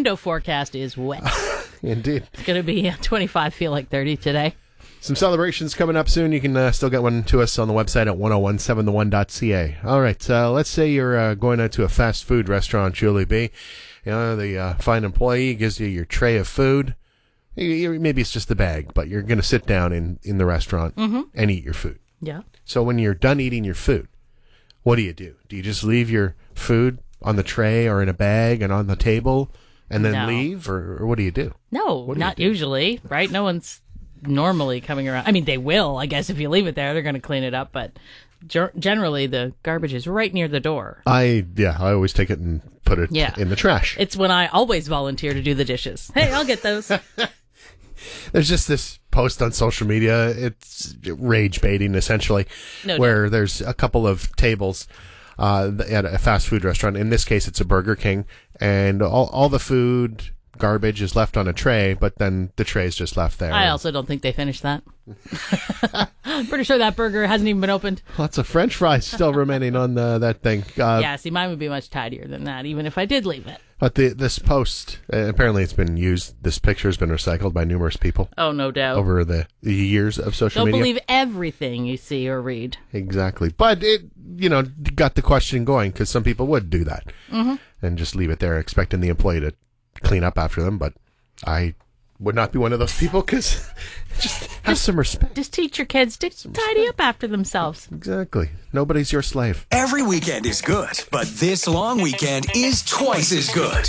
window forecast is wet. Indeed. It's going to be 25, feel like 30 today. Some celebrations coming up soon. You can still get one to us on the website at 1017thone.ca. All right, let's say you're going out to a fast food restaurant, Julie B. The fine employee gives you your tray of food. Maybe it's just a bag, but you're going to sit down in the restaurant and eat your food. Yeah. So when you're done eating your food, what do? Do you just leave your food on the tray or in a bag and on the table and then leave? Or what do you do? No, not usually, right? No one's normally coming around. I mean, they will, I guess, if you leave it there, they're going to clean it up, but generally the garbage is right near the door. I always take it and put it in the trash. It's when I always volunteer to do the dishes. Hey, I'll get those. There's just this post on social media. It's rage baiting, essentially, where there's a couple of tables at a fast food restaurant. In this case, it's a Burger King, and all the food garbage is left on a tray, but then the tray is just left there. I also don't think they finished that. I'm pretty sure that burger hasn't even been opened. Lots of French fries still remaining on that thing. See, mine would be much tidier than that, even if I did leave it. But this post, apparently it's been used, this picture has been recycled by numerous people. Oh, no doubt. Over the years of social media. Don't believe everything you see or read. Exactly. But it, got the question going, because some people would do that. And just leave it there, expecting the employee to clean up after them. But I would not be one of those people, because just have some respect. Just teach your kids to tidy up after themselves. Exactly. Nobody's your slave. Every weekend is good, but this long weekend is twice as good.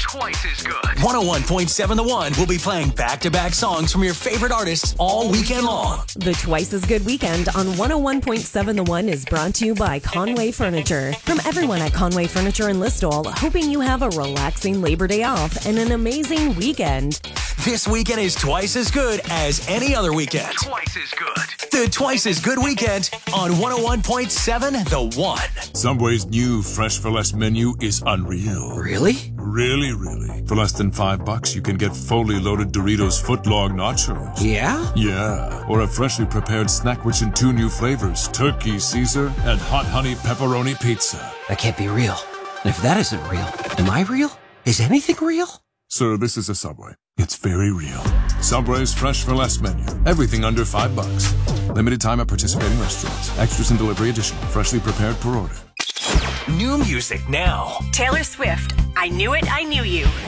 101.7 The One will be playing back-to-back songs from your favorite artists all weekend long. The Twice as Good weekend on 101.7 The One is brought to you by Conway Furniture. From everyone at Conway Furniture in Listowel, hoping you have a relaxing Labor Day off and an amazing weekend. This weekend is twice as good as any other weekend. Twice as good. The Twice as Good weekend on 101.7 The One. Subway's new Fresh for Less menu is unreal. Really? Really, really. For less than $5, you can get fully loaded Doritos footlong nachos. Yeah? Yeah. Or a freshly prepared snack rich in 2 new flavors, Turkey Caesar and Hot Honey Pepperoni Pizza. That can't be real. And if that isn't real, am I real? Is anything real? Sir, this is a Subway. It's very real. Subway's Fresh for Less menu. Everything under $5. Limited time at participating restaurants. Extras and delivery additional. Freshly prepared per order. New music now. Taylor Swift, I Knew It, I Knew You.